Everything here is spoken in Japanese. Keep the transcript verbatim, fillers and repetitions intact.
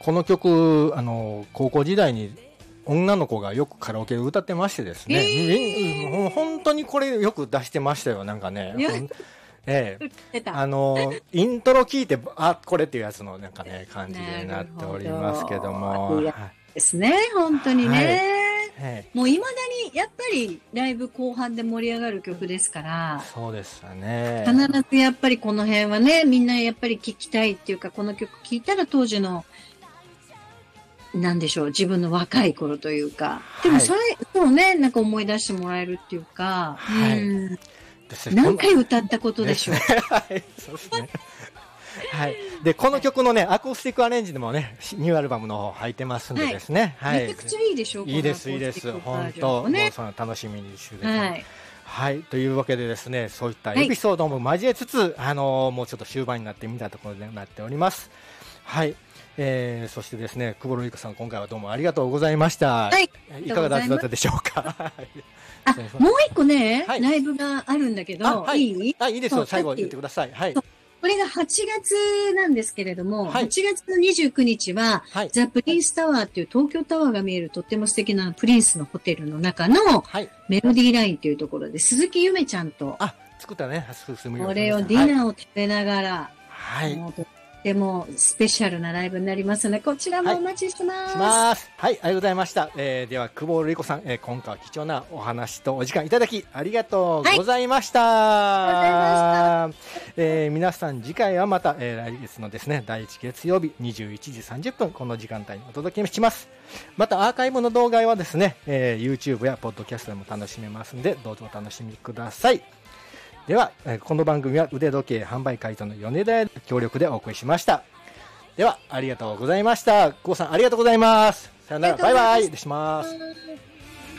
この曲あの高校時代に女の子がよくカラオケで歌ってましてですね、えー、もう本当にこれよく出してましたよ。なんかね、ええ、あのイントロ聞いてあこれっていうやつのなんかね感じになっておりますけども、 いいですね、本当にね、はい、もういまだにやっぱりライブ後半で盛り上がる曲ですから、 そうですよね、 必ずやっぱりこの辺はね、みんなやっぱり聴きたいっていうか、この曲聴いたら当時のなんでしょう、自分の若い頃というか、でもそれ、はい、そうね、なんか思い出してもらえるっていうか、はい、うん、何回歌ったことでしょう。はい、そうですね。 はい。で、この曲のね、アコースティックアレンジでもね、ニューアルバムの方入ってますんでですね。 はい。はい、めちゃくちゃいいでしょう。 いいです、いいです。本当、ね、もうその楽しみにしてください。はい。はい。というわけでですね、そういったエピソードも交えつつ、はい、あのー、もうちょっと終盤になってみたところになっております。はい。えー、そしてですね、久保瑠璃子さん、今回はどうもありがとうございました。はい。いかがだったでしょうか。 あ、もう一個ね、はい、ライブがあるんだけど、はい、いい？ あ、いいですよ。最後言ってください。はい。 これがはちがつなんですけれども、はい、はちがつのにじゅうくにちは、はい、ザ・プリンスタワーっていう東京タワーが見えるとっても素敵なプリンスのホテルの中の、はい、メロディーラインというところで、鈴木ゆめちゃんと、 あ、作ったね、 これをディナーを食べながら、はい。でもスペシャルなライブになりますので、こちらもお待ちしてます。はい、 します。はい、ありがとうございました。えー、では久保瑠璃子さん、えー、今回は貴重なお話とお時間いただきありがとうございました。はい、ありがとうございました。えー、皆さん次回はまた、えー、来月のですねだいいち月曜日にじゅういちじさんじゅっぷんこの時間帯にお届けします。またアーカイブの動画はですね、えー、YouTube やポッドキャストでも楽しめますので、どうぞお楽しみください。では、この番組は腕時計販売会社の米田屋協力でお送りしました。では、ありがとうございました。久保さん、ありがとうございます。さよなら、バイバイ。失礼します。